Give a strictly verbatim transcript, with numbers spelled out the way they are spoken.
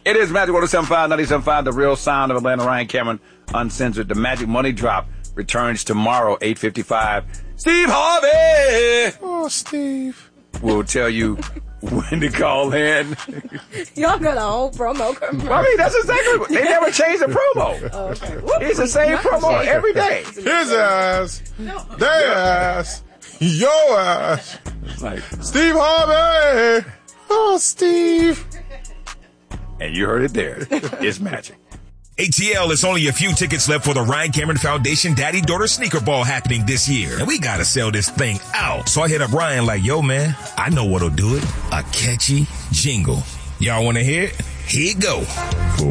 It is Magic one oh seven point five, ninety-seven point five, the real sound of Atlanta. Ryan Cameron, uncensored. The Magic Money Drop returns tomorrow, eight fifty-five. Steve Harvey! Oh, Steve. We'll tell you when to call in. Y'all got a whole promo commercial. I mean, that's exactly. They never changed the promo. Oh, okay. It's the same promo every day. His ass, their ass, your ass. Like, Steve Harvey. Oh, Steve. and you heard it there. It's Magic. A T L, it's only a few tickets left for the Ryan Cameron Foundation Daddy-Daughter Sneaker Ball happening this year. And we gotta sell this thing out. So I hit up Ryan like, yo, man, I know what'll do it. A catchy jingle. Y'all wanna hear it? Here it go.